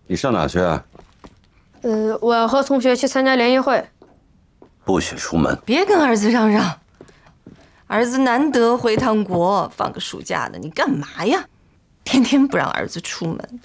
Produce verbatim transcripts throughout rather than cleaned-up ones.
你上哪去啊？ 呃，我要和同学去参加联谊会。 不许出门！ 别跟儿子嚷嚷，儿子难得回趟国，放个暑假的，你干嘛呀？天天不让儿子出门。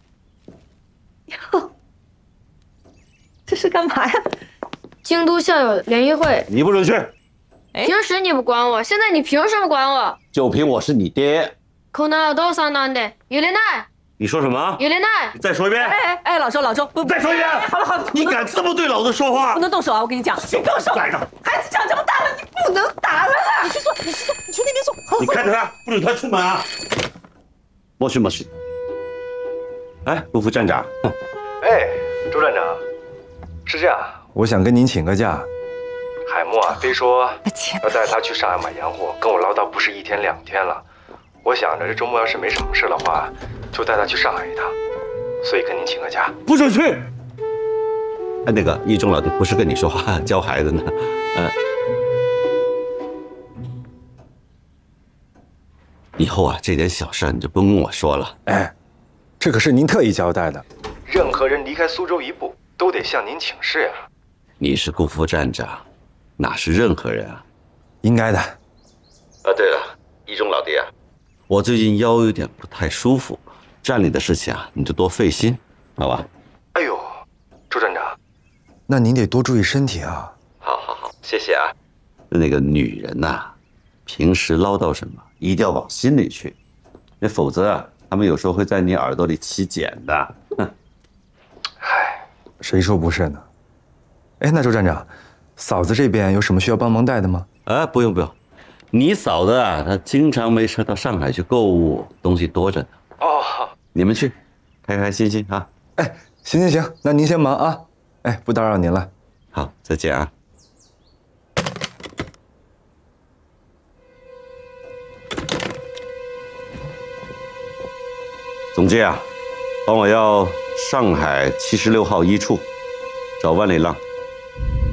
哟，这是干嘛呀？ 京都校友联谊会。 你不准去！ 平时你不管我，现在你凭什么管我？ 就凭我是你爹。 この後さなんで揺れない。 你说什么？ 揺れない。 你再说一遍。 哎哎哎，老周老周，不再说一遍。 好了好了， 你敢这么对老子说话？ 不能动手啊！我跟你讲，别动手！ 来着， 孩子长这么大了，你不能打了。你去坐，你去坐，你去那边坐。好了， 你看着他，不准他出门啊！莫须莫须。哎，陆副站长。 哎，周站长，是这样， 我想跟您请个假。 海默啊，非说要带他去上海买洋货，跟我唠叨不是一天两天了。我想着这周末要是没什么事的话，就带他去上海一趟，所以跟您请个假。 不准去！哎，那个一中老弟不是跟你说话，教孩子呢。呃，以后啊，这点小事你就不用跟我说了。 哎，这可是您特意交代的。 任何人离开苏州一步，都得向您请示呀。 你是顾副站长，哪是任何人啊？ 应该的。 啊，对了，一中老弟啊，我最近腰有点不太舒服，站里的事情啊，你就多费心，好吧？ 哎呦，周站长， 那您得多注意身体啊。 好好好，谢谢啊。那个女人呐、啊，平时唠叨什么，一定要往心里去，那否则啊，他们有时候会在你耳朵里起茧的。哼， 唉， 谁说不是呢？哎，那周站长，嫂子这边有什么需要帮忙带的吗？ 啊，不用不用，你嫂子啊，她经常没事到上海去购物，东西多着呢。 哦， 你们去，开开心心啊。 哎，行行行，那您先忙啊。哎，不打扰您了。 好，再见啊。总监啊，帮我要上海七十六号一处，找万里浪。